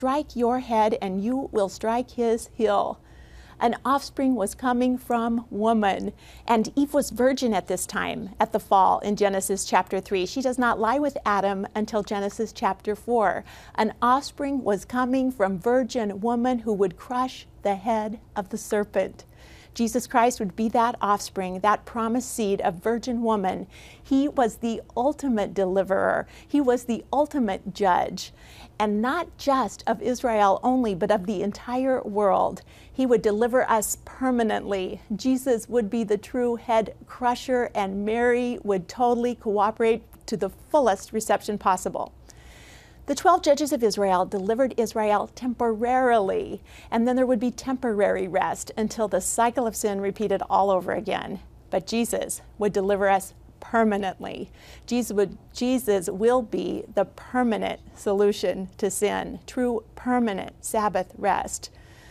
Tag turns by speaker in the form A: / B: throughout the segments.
A: strike your head and you will strike his heel. An offspring was coming from woman. And Eve was virgin at this time, at the fall in Genesis chapter 3. She does not lie with Adam until Genesis chapter 4. An offspring was coming from virgin woman who would crush the head of the serpent. Jesus Christ would be that offspring, that promised seed of virgin woman. He was the ultimate deliverer. He was the ultimate judge. And not just of Israel only, but of the entire world. He would deliver us permanently. Jesus would be the true head crusher, and Mary would totally cooperate to the fullest reception possible. The 12 judges of Israel delivered Israel temporarily, and then there would be temporary rest until the cycle of sin repeated all over again. But Jesus would deliver us permanently. Jesus will be the permanent solution to sin, true permanent Sabbath rest.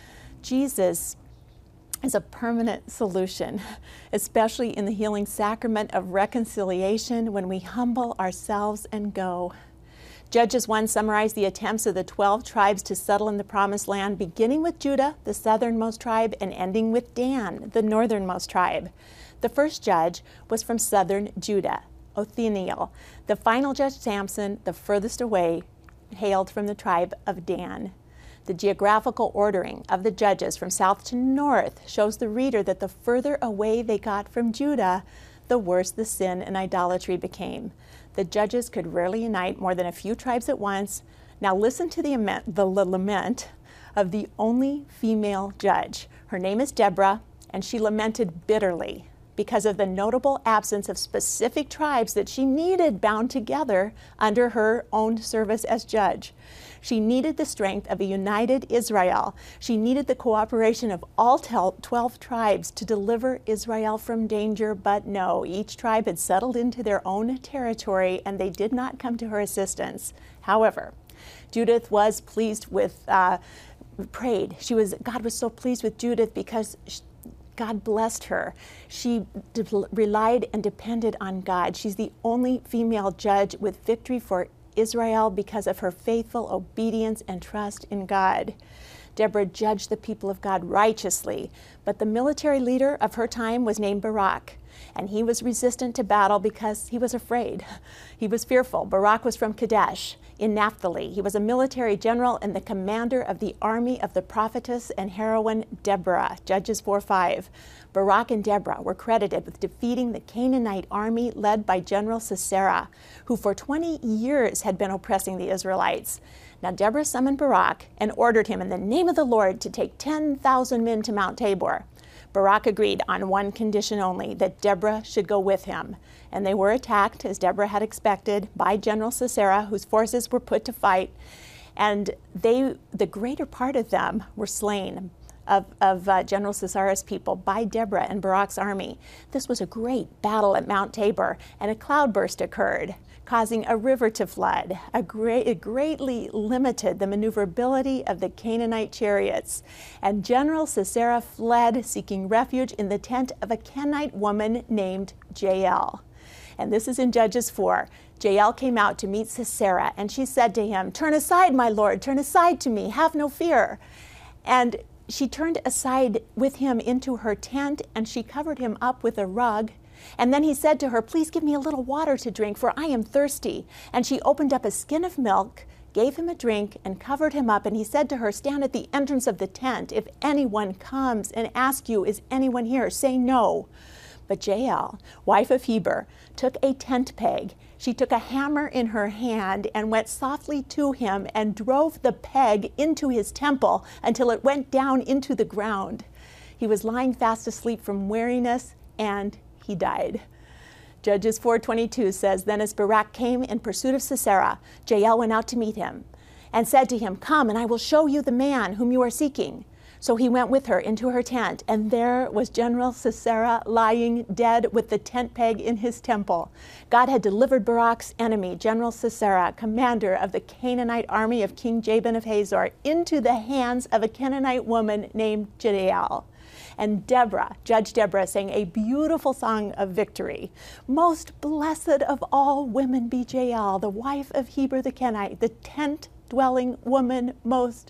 A: Jesus is a permanent solution, especially in the healing sacrament of reconciliation when we humble ourselves and go. Judges 1 summarized the attempts of the 12 tribes to settle in the Promised Land, beginning with Judah, the southernmost tribe, and ending with Dan, the northernmost tribe. The first judge was from southern Judah, Othniel. The final judge, Samson, the furthest away, hailed from the tribe of Dan. The geographical ordering of the judges from south to north shows the reader that the further away they got from Judah, the worse the sin and idolatry became. The judges could rarely unite more than a few tribes at once. Now listen to the lament of the only female judge. Her name is Deborah, and she lamented bitterly because of the notable absence of specific tribes that she needed bound together under her own service as judge. She needed the strength of a united Israel. She needed the cooperation of all 12 tribes to deliver Israel from danger, but no, each tribe had settled into their own territory and they did not come to her assistance. However, Judith was pleased with, prayed. God was so pleased with Judith because God blessed her. She relied and depended on God. She's the only female judge with victory for Israel because of her faithful obedience and trust in God. Deborah judged the people of God righteously, but the military leader of her time was named Barak, and he was resistant to battle because he was afraid. He was fearful. Barak was from Kadesh in Naphtali. He was a military general and the commander of the army of the prophetess and heroine Deborah, Judges 4:5. Barak and Deborah were credited with defeating the Canaanite army led by General Sisera, who for 20 years had been oppressing the Israelites. Now Deborah summoned Barak and ordered him in the name of the Lord to take 10,000 men to Mount Tabor. Barak agreed on one condition only, that Deborah should go with him. And they were attacked, as Deborah had expected, by General Sisera, whose forces were put to fight. And the greater part of them were slain of General Sisera's people by Deborah and Barak's army. This was a great battle at Mount Tabor, and a cloudburst occurred, causing a river to flood. It greatly limited the maneuverability of the Canaanite chariots. And General Sisera fled, seeking refuge in the tent of a Kenite woman named Jael. And this is in Judges 4. Jael came out to meet Sisera, and she said to him, "Turn aside, my lord, turn aside to me, have no fear." And she turned aside with him into her tent, and she covered him up with a rug. And then he said to her, "Please give me a little water to drink, for I am thirsty." And she opened up a skin of milk, gave him a drink, and covered him up. And he said to her, "Stand at the entrance of the tent. If anyone comes and asks you, 'Is anyone here?' say no." But Jael, wife of Heber, took a tent peg. She took a hammer in her hand and went softly to him and drove the peg into his temple until it went down into the ground. He was lying fast asleep from weariness, and he died. Judges 4:22 says, "Then as Barak came in pursuit of Sisera, Jael went out to meet him and said to him, 'Come, and I will show you the man whom you are seeking.' So he went with her into her tent, and there was General Sisera lying dead with the tent peg in his temple. God had delivered Barak's enemy, General Sisera, commander of the Canaanite army of King Jabin of Hazor, into the hands of a Canaanite woman named Jael. And Deborah, Judge Deborah, sang a beautiful song of victory. 'Most blessed of all women be Jael, the wife of Heber the Kenite, the tent dwelling woman most